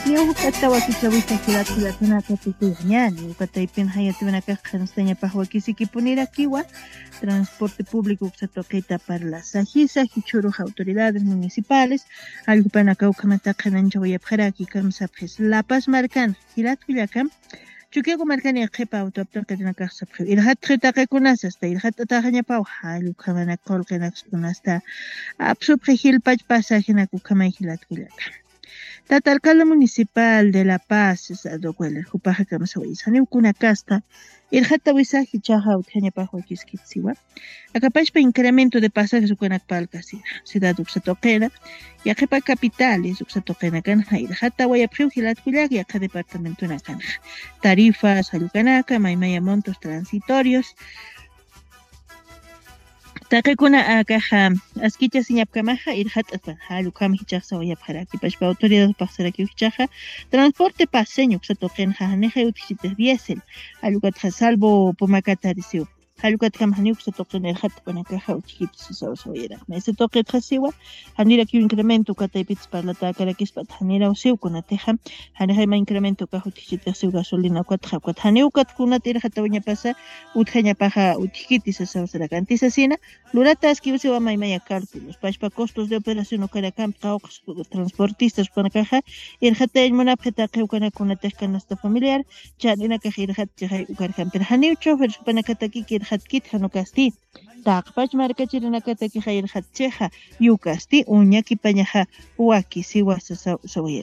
Ñawpata wakichawista hilathilakunata tukuyañani ukataypin hayatibinakaq qhanasqañapaq wakisikipunirakiwa transporte público uqsatoqita parlasajisaji churuq autoridades municipales allqupana kawqamanta qhinancha wayapqaraki kamsapjes Lapas markana hilatkullaka Chuquiaco markani qhipa autoptor katinakaq sapqhiw irhat qhitaqikunasa hasta irhat taqañapaw allqumana qolqinaqkunasta apsupqhi hilpach hinaku kamay hilatkullaka Tata alcalde municipal de La Paz, Docuel, Jupaja Kamsawis, Haniukuna Casta, el Hatawisaji Chaja Utjañapajo Kiskitsiwa, Acapachpa incremento de pasajes Ucanacpalca, ciudad Uxatoquena, y Ajepa capitales Uxatoquena Canja, y el Hatawaya Priugilat Culag y acá departamento en Canja, tarifas, Ayucanaca, Maimaya montos transitorios, Taquecuna acaja asquicha siñapcamaja irhat halukam hichasa oyapjaraki pashpa autoridad pasaraki hichaja transporte paseño xatoqen janeja utichites diesel alukatja salvo pomacatarisio halukat kam haniuk xatoqen irhat panakaja uchikitis sawsawira ese toque trasiwa hanira ki incremento kataypits parlata karakispat hanira usiu kunateja haneja ma incremento ka utichites gasolina kwatja kwat haniukat kunat irhat tawaña pasa utjaña paja uchikitis sawsara kantisasina Lurata esquiva maimaya cálculos, pashpa costos de operación o caracam, transportistas para caja, el jate el monapjeta que ucana con la tescanasta familiar, chanina que girhat jay ucarcam, pero haneu chofer supanacataki que el hatkit hanocasti, taqpach marcachirina cataki jay el hatcheja, yucasti, uñaki pañaja, uaki, siwa sawir.